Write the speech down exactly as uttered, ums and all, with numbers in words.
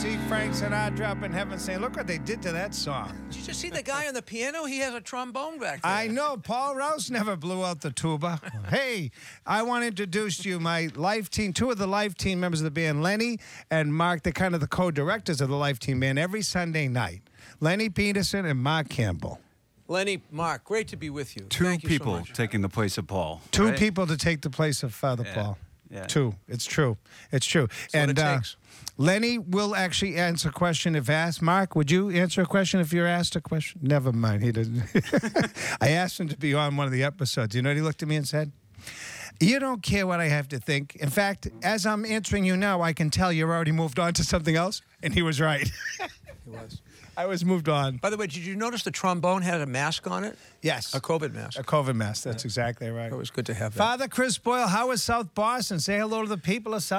see Frank Sinatra up in heaven saying, look what they did to that song. Did you just see the guy on the piano? He has a trombone back there. I know. Paul Rouse never blew out the tuba. Hey, I want to introduce to you my Life Team, two of the Life Team members of the band, Lenny and Mark. They're kind of the co-directors of the Life Team band every Sunday night. Lenny Peterson and Mark Campbell. Lenny, Mark, great to be with you. Two Thank you so people much. taking the place of Paul. Two right? people to take the place of Father Yeah. Paul. Yeah. Two. It's true. It's true. That's what and it uh, takes. Lenny will actually answer a question if asked. Mark, would you answer a question if you're asked a question? Never mind. He doesn't. I asked him to be on one of the episodes. You know what he looked at me and said? You don't care what I have to think. In fact, as I'm answering you now, I can tell you're already moved on to something else. And he was right. He was. I was moved on. By the way, did you notice the trombone had a mask on it? Yes. A COVID mask. A COVID mask. That's exactly right. It was good to have that. Father Chris Boyle, how is South Boston? Say hello to the people of South